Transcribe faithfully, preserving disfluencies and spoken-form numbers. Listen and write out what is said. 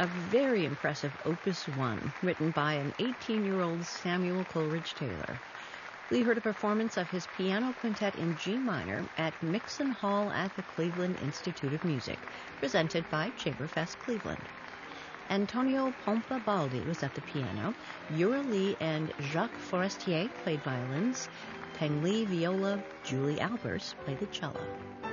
a very impressive Opus one, written by an eighteen-year-old Samuel Coleridge Taylor. We heard a performance of his piano quintet in G minor at Mixon Hall at the Cleveland Institute of Music, presented by Chamberfest Cleveland. Antonio Pompa Baldi was at the piano, Yura Lee and Jacques Forestier played violins, Peng Li viola, Julie Albers played the cello.